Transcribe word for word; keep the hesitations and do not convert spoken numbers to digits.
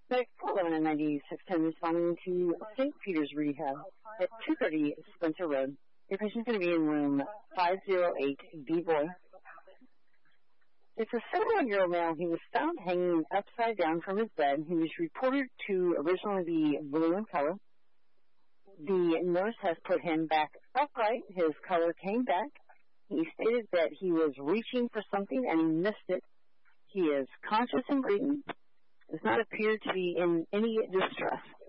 Suspect eleven ninety-six ten responding to Saint Peter's Rehab at two thirty Spencer Road. Your patient's going to be in room five oh eight, B-Boy. It's a seventy-one-year-old male. He was found hanging upside down from his bed. He was reported to originally be blue in color. The nurse has put him back upright. His color came back. He stated that he was reaching for something and he missed it. He is conscious and breathing. Does not appear to be in any distress.